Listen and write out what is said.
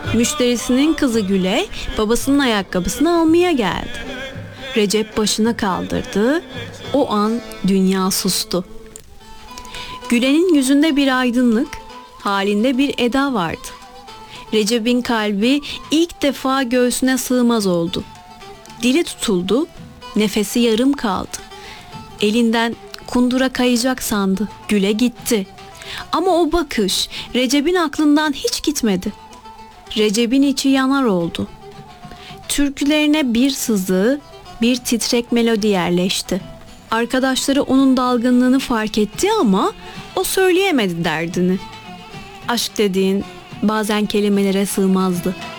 Müşterisinin kızı Güley babasının ayakkabısını almaya geldi. Recep başını kaldırdı. O an dünya sustu. Gülen'in yüzünde bir aydınlık, halinde bir eda vardı. Recep'in kalbi ilk defa göğsüne sığmaz oldu. Dili tutuldu, nefesi yarım kaldı. Elinden kundura kayacak sandı. Güle gitti. Ama o bakış Recep'in aklından hiç gitmedi. Recep'in içi yanar oldu. Türkülerine bir sızı, bir titrek melodi yerleşti. Arkadaşları onun dalgınlığını fark etti ama o söyleyemedi derdini. Aşk dediğin bazen kelimelere sığmazdı.